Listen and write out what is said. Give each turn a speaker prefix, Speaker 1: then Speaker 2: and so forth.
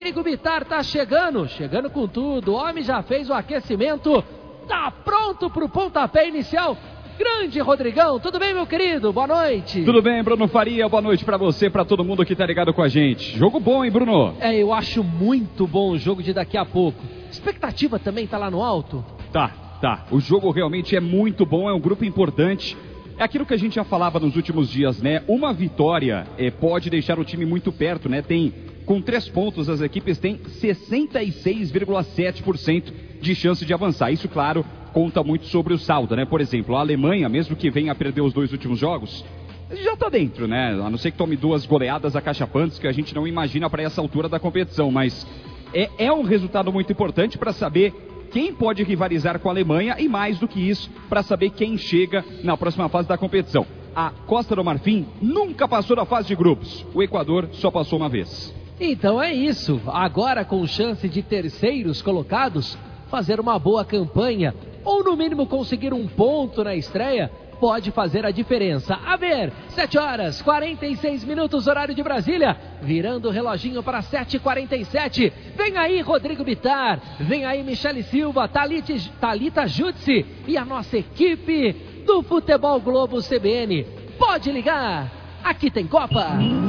Speaker 1: Rodrigo Bittar tá chegando com tudo. O homem já fez o aquecimento, tá pronto pro pontapé inicial. Grande Rodrigão, tudo bem, meu querido? Boa noite.
Speaker 2: Tudo bem, Bruno Faria, boa noite pra você, pra todo mundo que tá ligado com a gente. Jogo bom, hein, Bruno?
Speaker 1: Eu acho muito bom o jogo de daqui a pouco. Expectativa também tá lá no alto?
Speaker 2: Tá. O jogo realmente é muito bom, é um grupo importante. É aquilo que a gente já falava nos últimos dias, né? Uma vitória pode deixar o time muito perto, né? Com 3 pontos, as equipes têm 66,7% de chance de avançar. Isso, claro, conta muito sobre o saldo, né? Por exemplo, a Alemanha, mesmo que venha a perder os 2 últimos jogos, já tá dentro, né? A não ser que tome 2 goleadas acachapantes, que a gente não imagina para essa altura da competição. Mas é um resultado muito importante para saber quem pode rivalizar com a Alemanha e, mais do que isso, para saber quem chega na próxima fase da competição. A Costa do Marfim nunca passou da fase de grupos. O Equador só passou uma vez.
Speaker 1: Então é isso. Agora, com chance de terceiros colocados fazer uma boa campanha, ou no mínimo conseguir um ponto na estreia, pode fazer a diferença. A ver, 7h46, horário de Brasília, virando o reloginho para 7h47. Vem aí Rodrigo Bittar, vem aí Michele Silva, Thalita Jutsi e a nossa equipe do Futebol Globo CBN. Pode ligar, aqui tem Copa.